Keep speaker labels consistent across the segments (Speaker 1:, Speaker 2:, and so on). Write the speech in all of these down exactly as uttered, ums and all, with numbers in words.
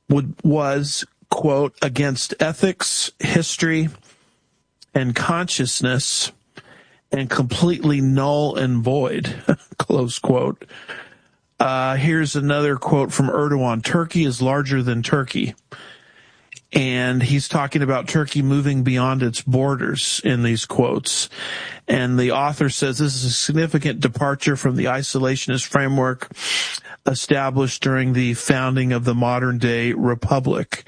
Speaker 1: would, was, quote, against ethics, history, and consciousness, and completely null and void, close quote. Uh, here's another quote from Erdogan. Turkey is larger than Turkey. And he's talking about Turkey moving beyond its borders in these quotes. And the author says this is a significant departure from the isolationist framework established during the founding of the modern-day republic.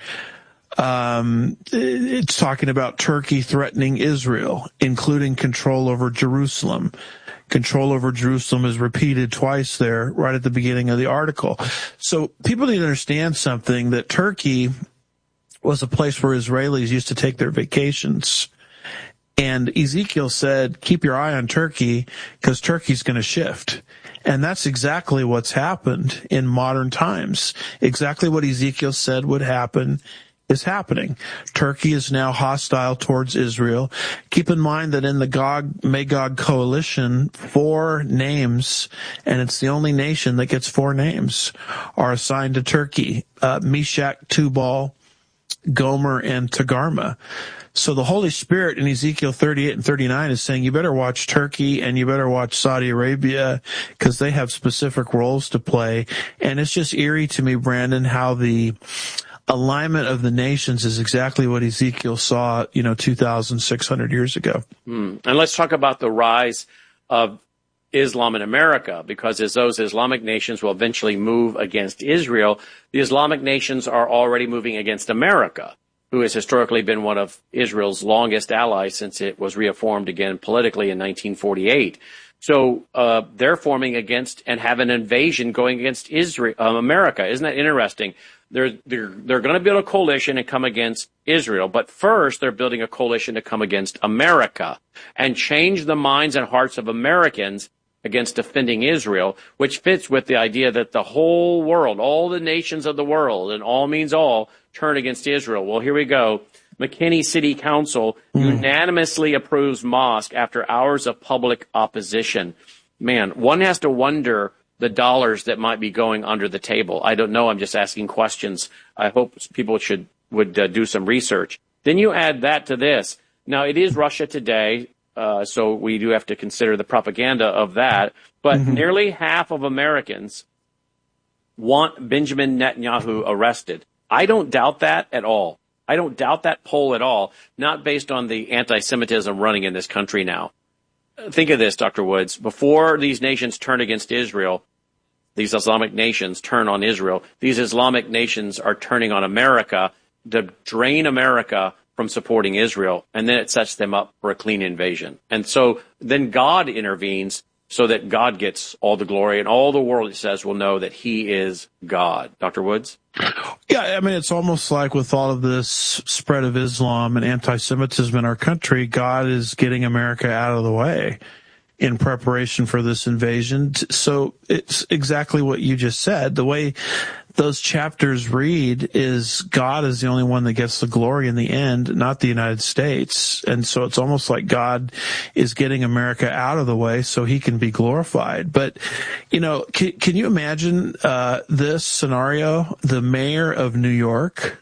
Speaker 1: Um, it's talking about Turkey threatening Israel, including control over Jerusalem. Control over Jerusalem is repeated twice there, right at the beginning of the article. So people need to understand something, that Turkey was a place where Israelis used to take their vacations. And Ezekiel said, keep your eye on Turkey, because Turkey's going to shift. And that's exactly what's happened in modern times. Exactly what Ezekiel said would happen is happening. Turkey is now hostile towards Israel. Keep in mind that in the Gog-Magog coalition, four names, and it's the only nation that gets four names, are assigned to Turkey. Uh, Meshach, Tubal, Gomer, and Togarmah. So the Holy Spirit in Ezekiel thirty-eight and thirty-nine is saying you better watch Turkey and you better watch Saudi Arabia, because they have specific roles to play. And it's just eerie to me, Brandon, how the alignment of the nations is exactly what Ezekiel saw, you know, two thousand six hundred years ago.
Speaker 2: Mm. And let's talk about the rise of Islam in America, because as those Islamic nations will eventually move against Israel, the Islamic nations are already moving against America, who has historically been one of Israel's longest allies since it was reaffirmed again politically in nineteen forty-eight. So uh, they're forming against and have an invasion going against Israel, um, America. Isn't that interesting? They're they're they're going to build a coalition and come against Israel, but first they're building a coalition to come against America and change the minds and hearts of Americans against defending Israel, which fits with the idea that the whole world, all the nations of the world, and all means all, turn against Israel. Well, here we go. McKinney City Council mm. unanimously approves mosque after hours of public opposition. Man, one has to wonder the dollars that might be going under the table. I don't know. I'm just asking questions. I hope people should would uh, do some research. Then you add that to this. Now, it is Russia Today, uh, so we do have to consider the propaganda of that. But mm-hmm. nearly half of Americans want Benjamin Netanyahu arrested. I don't doubt that at all. I don't doubt that poll at all, not based on the anti-Semitism running in this country now. Think of this, Doctor Woods. Before these nations turn against Israel, these Islamic nations turn on Israel, these Islamic nations are turning on America to drain America from supporting Israel, and then it sets them up for a clean invasion. And so then God intervenes so that God gets all the glory, and all the world, it says, will know that he is God. Doctor Woods?
Speaker 1: Yeah, I mean, it's almost like with all of this spread of Islam and anti-Semitism in our country, God is getting America out of the way in preparation for this invasion. So it's exactly what you just said. The way those chapters read is God is the only one that gets the glory in the end, not the United States. And so it's almost like God is getting America out of the way so he can be glorified. But, you know, can, can you imagine uh, this scenario? The mayor of New York.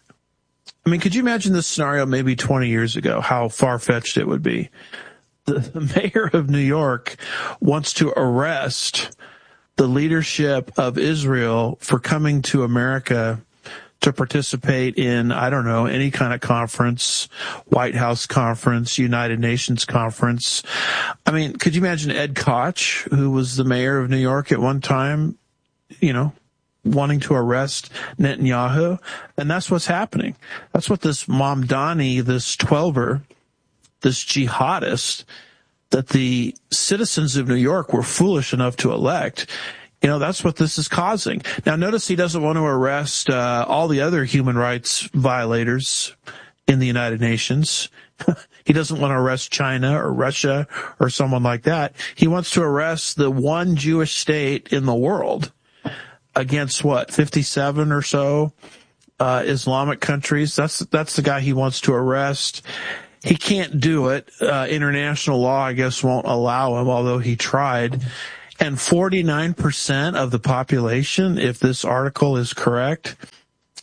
Speaker 1: I mean, could you imagine this scenario maybe twenty years ago, how far-fetched it would be? The, the mayor of New York wants to arrest the leadership of Israel for coming to America to participate in, I don't know, any kind of conference, White House conference, United Nations conference. I mean, could you imagine Ed Koch, who was the mayor of New York at one time, you know, wanting to arrest Netanyahu? And that's what's happening. That's what this Mamdani, this twelver, this jihadist that the citizens of New York were foolish enough to elect, you know, that's what this is causing. Now, notice he doesn't want to arrest uh, all the other human rights violators in the United Nations. He doesn't want to arrest China or Russia or someone like that. He wants to arrest the one Jewish state in the world against, what, fifty-seven or so uh, Islamic countries. That's that's the guy he wants to arrest. He can't do it. Uh, international law, I guess, won't allow him, although he tried. And forty-nine percent of the population, if this article is correct,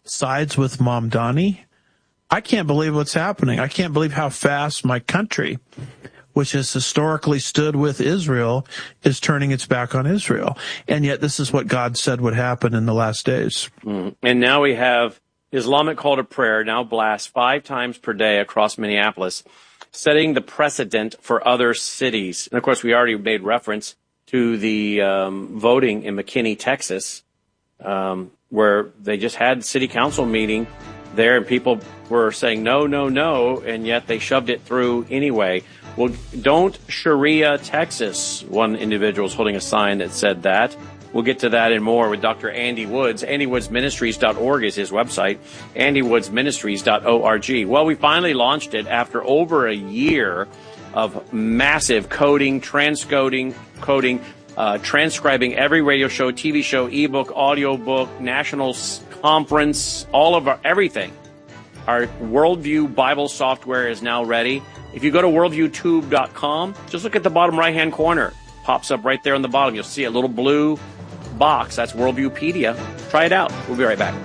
Speaker 1: sides with Mamdani. I can't believe what's happening. I can't believe how fast my country, which has historically stood with Israel, is turning its back on Israel. And yet this is what God said would happen in the last days.
Speaker 2: Mm. And now we have Islamic call to prayer now blast five times per day across Minneapolis, setting the precedent for other cities. And of course, we already made reference to the um, voting in McKinney, Texas, um, where they just had city council meeting there, and people were saying no, no, no, and yet they shoved it through anyway. Well, don't Sharia Texas. One individual is holding a sign that said that. We'll get to that and more with Doctor Andy Woods. andy woods ministries dot org is his website, andy woods ministries dot org. Well, we finally launched it after over a year of massive coding, transcoding, coding, uh, transcribing every radio show, T V show, ebook, audiobook, national conference, all of our everything. Our Worldview Bible software is now ready. If you go to worldview tube dot com, just look at the bottom right-hand corner. Pops up right there on the bottom. You'll see a little blue box. That's Worldviewpedia. Try it out. We'll be right back.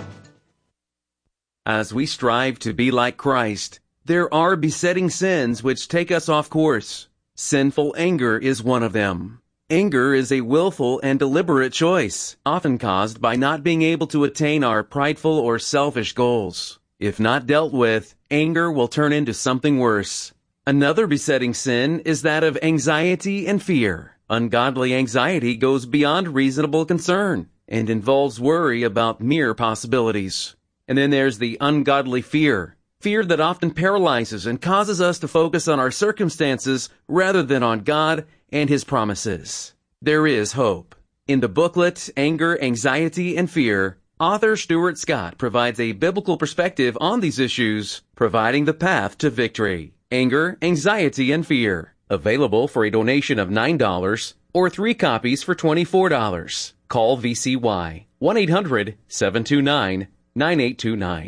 Speaker 3: As we strive to be like Christ, there are besetting sins which take us off course. Sinful anger is one of them. Anger is a willful and deliberate choice, often caused by not being able to attain our prideful or selfish goals. If not dealt with, anger will turn into something worse. Another besetting sin is that of anxiety and fear. Ungodly anxiety goes beyond reasonable concern and involves worry about mere possibilities. And then there's the ungodly fear. Fear that often paralyzes and causes us to focus on our circumstances rather than on God and His promises. There is hope. In the booklet, Anger, Anxiety, and Fear, author Stuart Scott provides a biblical perspective on these issues, providing the path to victory. Anger, Anxiety, and Fear. Available for a donation of nine dollars or three copies for twenty-four dollars. Call V C Y one eight hundred seven two nine nine eight two nine.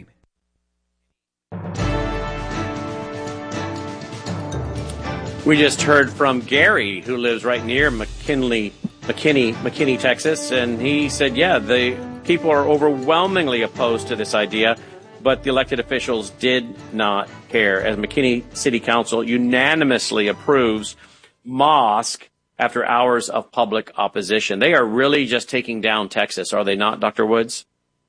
Speaker 2: We just heard from Gary, who lives right near McKinley, McKinney, McKinney, Texas, and he said, yeah, the people are overwhelmingly opposed to this idea, but the elected officials did not care, as McKinney City Council unanimously approves mosque after hours of public opposition. They are really just taking down Texas, are they not, Doctor Woods?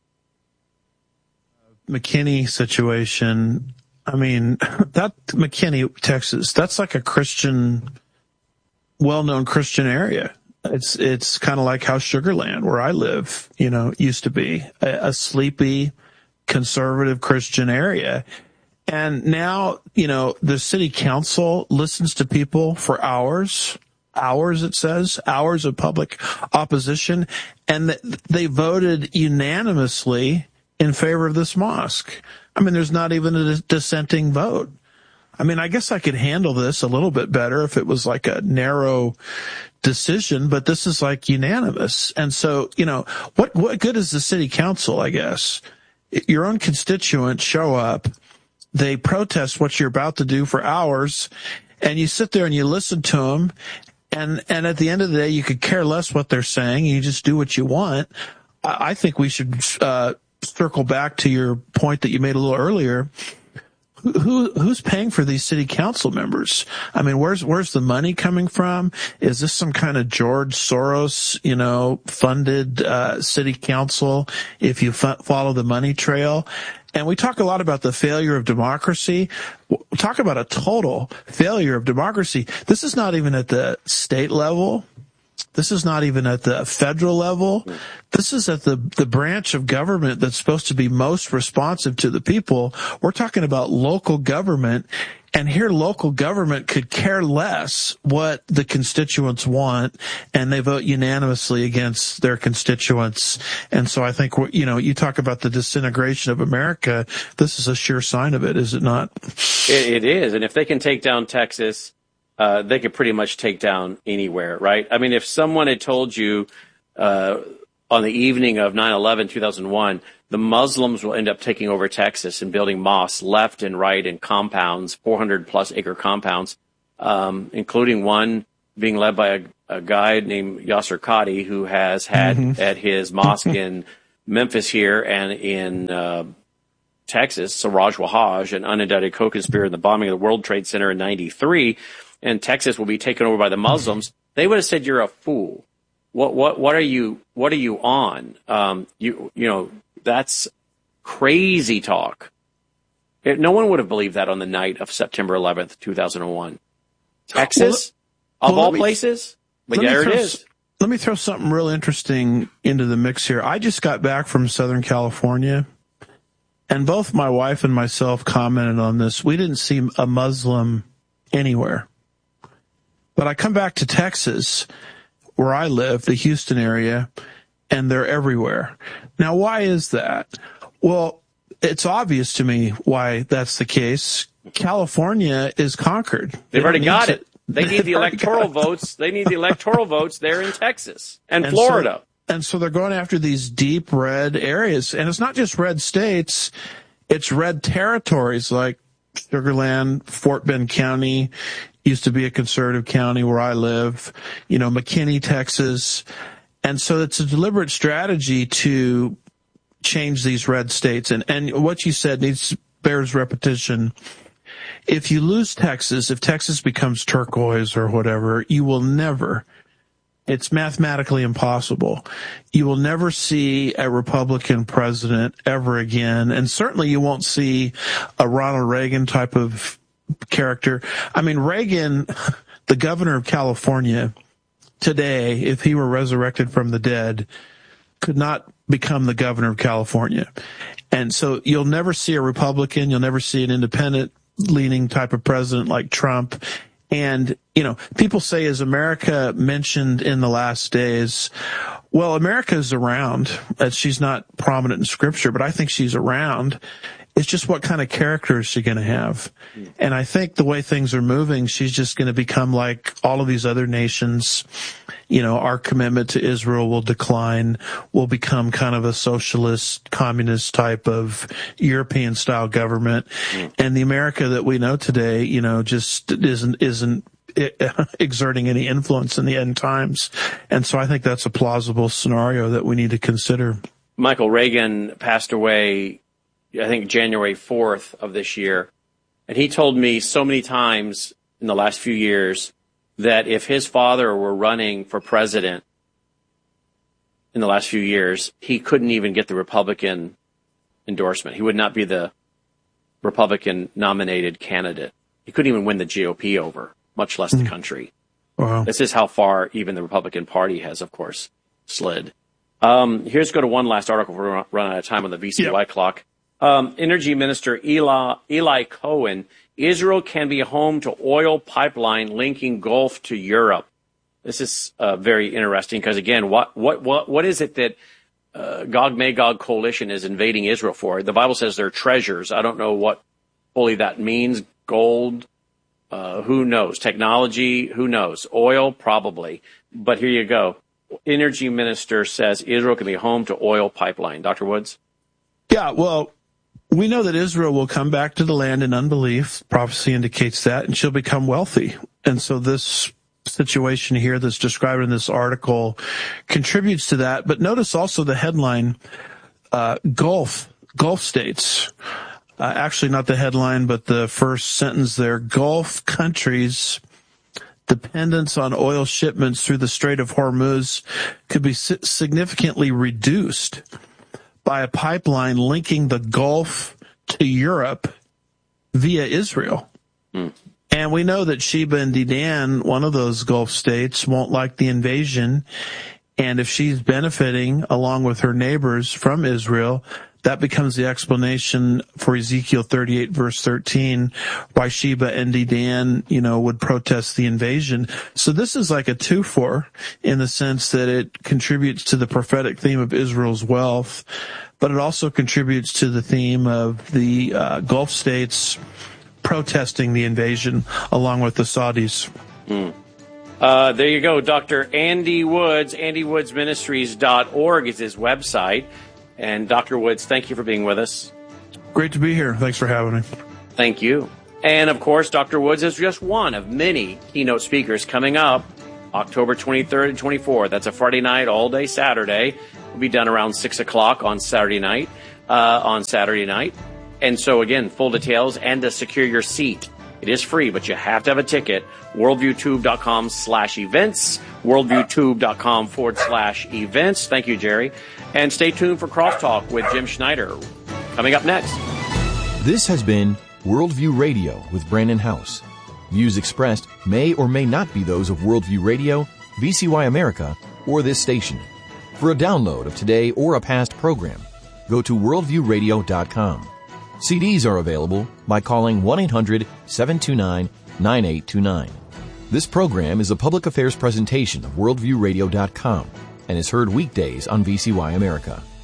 Speaker 1: McKinney situation, I mean, that McKinney, Texas, that's like a Christian, well-known Christian area. It's it's kind of like how Sugar Land, where I live, you know, used to be a, a sleepy, conservative Christian area. And now, you know, the city council listens to people for hours, hours, it says, hours of public opposition, and they voted unanimously in favor of this mosque. I mean, there's not even a dissenting vote. I mean, I guess I could handle this a little bit better if it was like a narrow decision, but this is like unanimous. And so, you know, what, what good is the city council, I guess? Your own constituents show up, they protest what you're about to do for hours, and you sit there and you listen to them, and, and at the end of the day, you could care less what they're saying, you just do what you want. I, I think we should, uh, circle back to your point that you made a little earlier. Who, who who's paying for these city council members? I mean, where's where's the money coming from? Is this some kind of George Soros, you know, funded uh, city council? If you f- follow the money trail, and we talk a lot about the failure of democracy. We'll talk about a total failure of democracy. This is not even at the state level. This is not even at the federal level. This is at the, the branch of government that's supposed to be most responsive to the people. We're talking about local government, and here local government could care less what the constituents want, and they vote unanimously against their constituents. And so I think, you know, you talk about the disintegration of America. This is a sure sign of it, is it not?
Speaker 2: It, it is. And if they can take down Texas, Uh, they could pretty much take down anywhere, right? I mean, if someone had told you uh, on the evening of nine eleven, two thousand one, the Muslims will end up taking over Texas and building mosques left and right in compounds, four hundred plus acre compounds, um, including one being led by a, a guy named Yasser Qadi, who has had mm-hmm. at his mosque in Memphis here and in uh, Texas, Siraj Wahhaj, an unindicted co-conspirator in the bombing of the World Trade Center in ninety-three, and Texas will be taken over by the Muslims, they would have said you're a fool. What what what are you what are you on? Um, you you know that's crazy talk. It, no one would have believed that on the night of September eleventh, two thousand one. Texas, well, of well, all me, places, but there it is.
Speaker 1: Let me throw something real interesting into the mix here. I just got back from Southern California, and both my wife and myself commented on this. We didn't see a Muslim anywhere. But I come back to Texas, where I live, the Houston area, and they're everywhere. Now, why is that? Well, it's obvious to me why that's the case. California is conquered.
Speaker 2: They've they already got to, it. They need the electoral votes. They need the electoral votes there in Texas and, and Florida.
Speaker 1: So, and so they're going after these deep red areas. And it's not just red states. It's red territories like Sugar Land, Fort Bend County, used to be a conservative county where I live, you know, McKinney, Texas. And so it's a deliberate strategy to change these red states. And, and what you said needs bears repetition. If you lose Texas, if Texas becomes turquoise or whatever, you will never, it's mathematically impossible. You will never see a Republican president ever again. And certainly you won't see a Ronald Reagan type of character. I mean, Reagan, the governor of California today, if he were resurrected from the dead, could not become the governor of California. And so you'll never see a Republican. You'll never see an independent leaning type of president like Trump. And, you know, people say, is America mentioned in the last days? Well, America is around. Uh, she's not prominent in scripture, but I think she's around. It's just what kind of character is she going to have? And I think the way things are moving, she's just going to become like all of these other nations. You know, our commitment to Israel will decline. We'll become kind of a socialist, communist type of European style government. Mm. And the America that we know today, you know, just isn't, isn't exerting any influence in the end times. And so I think that's a plausible scenario that we need to consider.
Speaker 2: Michael Reagan passed away, I think, January fourth of this year. And he told me so many times in the last few years that if his father were running for president in the last few years, he couldn't even get the Republican endorsement. He would not be the Republican nominated candidate. He couldn't even win the G O P over, much less the country. Wow. This is how far even the Republican Party has, of course, slid. Um, here's go to one last article. We're running out of time on the V C Y yep. clock. Um, Energy Minister Eli, Eli Cohen, Israel can be home to oil pipeline linking Gulf to Europe. This is uh, very interesting because, again, what what what what is it that uh, Gog Magog coalition is invading Israel for? The Bible says they're treasures. I don't know what fully that means. Gold, uh, who knows? Technology, who knows? Oil, probably. But here you go. Energy Minister says Israel can be home to oil pipeline. Doctor Woods?
Speaker 1: Yeah, well, we know that Israel will come back to the land in unbelief. Prophecy indicates that, and she'll become wealthy. And so this situation here that's described in this article contributes to that. But notice also the headline, uh, Gulf, Gulf states. Uh, actually, not the headline, but the first sentence there. Gulf countries' dependence on oil shipments through the Strait of Hormuz could be significantly reduced by a pipeline linking the Gulf to Europe via Israel. Mm. And we know that Sheba and Dedan, one of those Gulf states, won't like the invasion. And if she's benefiting along with her neighbors from Israel, that becomes the explanation for Ezekiel thirty-eight, verse thirteen, why Sheba and Dedan, you know, would protest the invasion. So this is like a two-for in the sense that it contributes to the prophetic theme of Israel's wealth, but it also contributes to the theme of the uh, Gulf states protesting the invasion along with the Saudis.
Speaker 2: Mm. Uh, there you go. Doctor Andy Woods, andy woods ministries dot org is his website. And Doctor Woods, thank you for being with us.
Speaker 1: Great to be here. Thanks for having me.
Speaker 2: Thank you. And, of course, Doctor Woods is just one of many keynote speakers coming up October twenty-third and twenty-fourth. That's a Friday night, all day Saturday. will be done around six o'clock on Saturday night. Uh, on Saturday night. And so again, full details and to secure your seat. It is free, but you have to have a ticket. worldviewtube.com slash events. worldviewtube.com forward slash events. Thank you, Jerry. And stay tuned for Crosstalk with Jim Schneider. Coming up next.
Speaker 4: This has been Worldview Radio with Brandon House. Views expressed may or may not be those of Worldview Radio, V C Y America, or this station. For a download of today or a past program, go to worldview radio dot com. C Ds are available by calling one eight hundred seven two nine nine eight two nine. This program is a public affairs presentation of worldview radio dot com and is heard weekdays on V C Y America.